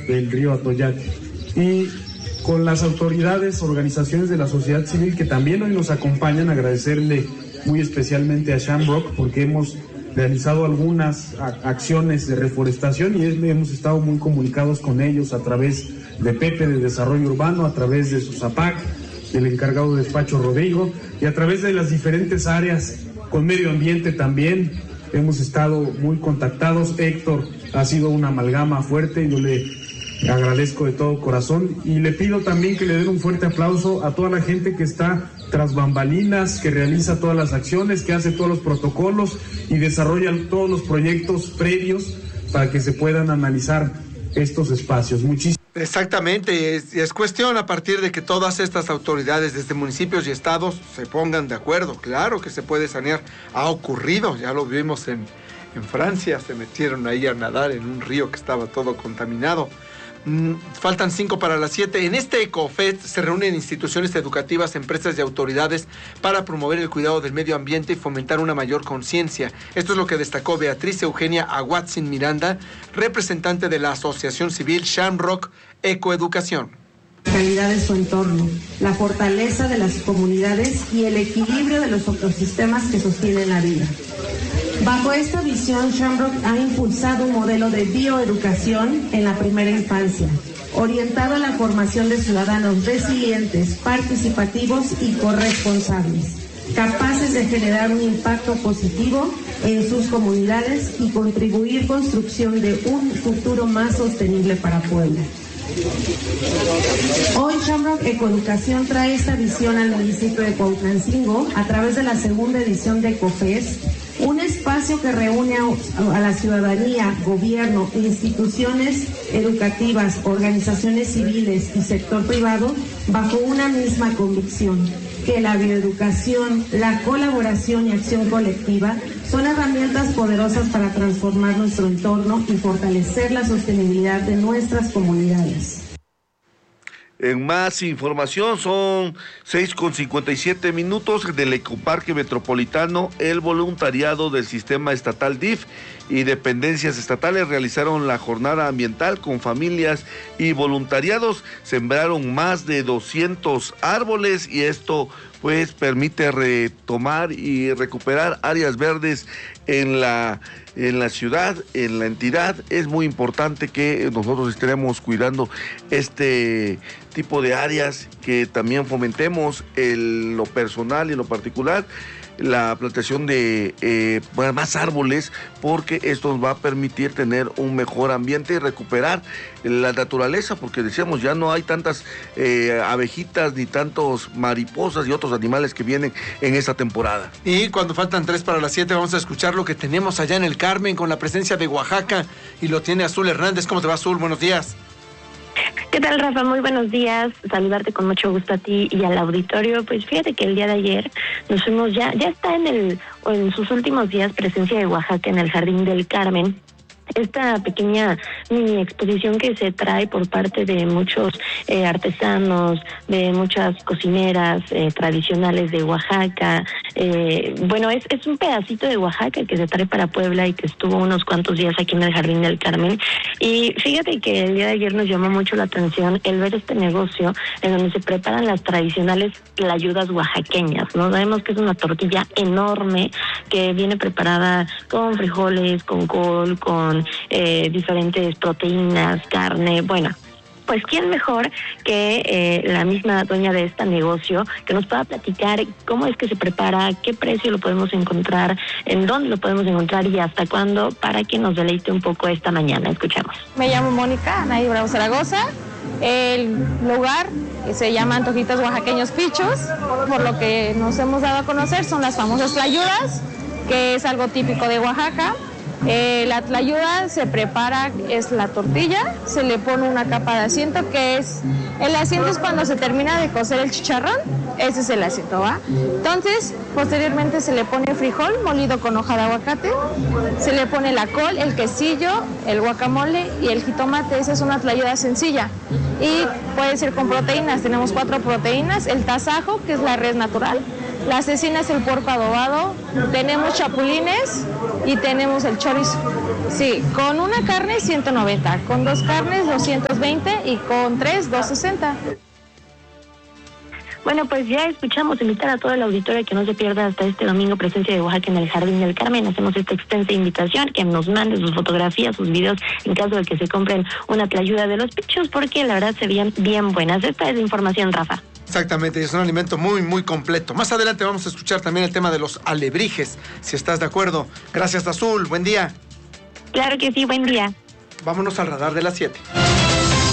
del río Atoyac. Y con las autoridades, organizaciones de la sociedad civil que también hoy nos acompañan, agradecerle muy especialmente a Shamrock porque hemos realizado algunas acciones de reforestación y hemos estado muy comunicados con ellos a través de Pepe de Desarrollo Urbano, a través de Susapac, del encargado de despacho Rodrigo, y a través de las diferentes áreas con medio ambiente también hemos estado muy contactados. Héctor ha sido una amalgama fuerte, yo le agradezco de todo corazón y le pido también que le den un fuerte aplauso a toda la gente que está tras bambalinas, que realiza todas las acciones, que hace todos los protocolos y desarrolla todos los proyectos previos para que se puedan analizar estos espacios. Exactamente, es cuestión a partir de que todas estas autoridades desde municipios y estados se pongan de acuerdo. Claro que se puede sanear, ha ocurrido, ya lo vimos en Francia, se metieron ahí a nadar en un río que estaba todo contaminado. Faltan 5 para las 7. En este EcoFest se reúnen instituciones educativas, empresas y autoridades para promover el cuidado del medio ambiente y fomentar una mayor conciencia. Esto es lo que destacó Beatriz Eugenia Aguatzin Miranda, representante de la Asociación Civil Shamrock Ecoeducación. Calidad de su entorno, la fortaleza de las comunidades y el equilibrio de los ecosistemas que sostienen la vida. Bajo esta visión, Shamrock ha impulsado un modelo de bioeducación en la primera infancia, orientado a la formación de ciudadanos resilientes, participativos y corresponsables, capaces de generar un impacto positivo en sus comunidades y contribuir construcción de un futuro más sostenible para Puebla. Hoy Shamrock Ecoeducación trae esta visión al municipio de Cuautlancingo a través de la segunda edición de EcoFest, un espacio que reúne a la ciudadanía, gobierno, instituciones educativas, organizaciones civiles y sector privado bajo una misma convicción, que la bioeducación, la colaboración y acción colectiva son herramientas poderosas para transformar nuestro entorno y fortalecer la sostenibilidad de nuestras comunidades. En más información, son 6:57 del Ecoparque Metropolitano. El voluntariado del Sistema Estatal DIF y dependencias estatales realizaron la jornada ambiental con familias y voluntariados. Sembraron más de 200 árboles y esto pues permite retomar y recuperar áreas verdes en la ciudad, en la entidad. Es muy importante que nosotros estemos cuidando este tipo de áreas, que también fomentemos en lo personal y en lo particular la plantación de más árboles, porque esto nos va a permitir tener un mejor ambiente y recuperar la naturaleza, porque decíamos, ya no hay tantas abejitas ni tantos mariposas y otros animales que vienen en esta temporada. Y cuando faltan 3 para las 7 vamos a escuchar lo que tenemos allá en el Carmen con la presencia de Oaxaca y lo tiene Azul Hernández. ¿Cómo te va, Azul? Buenos días. ¿Qué tal, Rafa? Muy buenos días. Saludarte con mucho gusto a ti y al auditorio. Pues fíjate que el día de ayer nos fuimos, ya está en sus últimos días presencia de Oaxaca en el Jardín del Carmen. Esta pequeña mini exposición que se trae por parte de muchos artesanos, de muchas cocineras tradicionales de Oaxaca. Bueno, es un pedacito de Oaxaca que se trae para Puebla y que estuvo unos cuantos días aquí en el Jardín del Carmen. Y fíjate que el día de ayer nos llamó mucho la atención el ver este negocio en donde se preparan las tradicionales tlayudas oaxaqueñas, ¿no? Sabemos que es una tortilla enorme que viene preparada con frijoles, con col, con diferentes proteínas, carne, bueno. Pues quién mejor que la misma dueña de este negocio, que nos pueda platicar cómo es que se prepara, qué precio lo podemos encontrar, en dónde lo podemos encontrar y hasta cuándo, para que nos deleite un poco esta mañana. Escuchamos. Me llamo Mónica Anaí Bravo Zaragoza. El lugar se llama Antojitos Oaxaqueños Pichos. Por lo que nos hemos dado a conocer son las famosas tlayudas, que es algo típico de Oaxaca. La tlayuda se prepara, es la tortilla, se le pone una capa de asiento, el asiento es cuando se termina de cocer el chicharrón, ese es el asiento, ¿va? Entonces, posteriormente se le pone frijol molido con hoja de aguacate, se le pone la col, el quesillo, el guacamole y el jitomate. Esa es una tlayuda sencilla y puede ser con proteínas. Tenemos 4 proteínas: el tasajo, que es la res natural, la cecina es el puerco adobado, tenemos chapulines y tenemos el chorizo. Sí, con una carne 190, con 2 carnes 220 y con 3 260. Bueno, pues ya escuchamos, invitar a todo el auditorio que no se pierda hasta este domingo presencia de Oaxaca en el Jardín del Carmen. Hacemos esta extensa invitación, que nos mande sus fotografías, sus videos, en caso de que se compren una tlayuda de los pichos, porque la verdad se veían bien buenas. Esta es la información, Rafa. Exactamente, es un alimento muy, muy completo. Más adelante vamos a escuchar también el tema de los alebrijes, si estás de acuerdo. Gracias, Azul, buen día. Claro que sí, buen día. Vámonos al radar de las 7.